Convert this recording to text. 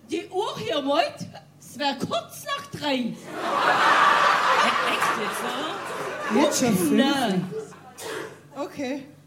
Die Uhr hier heute, es wäre kurz nach 3. Echt jetzt, oder? Jetzt schon 5. Nein. Okay.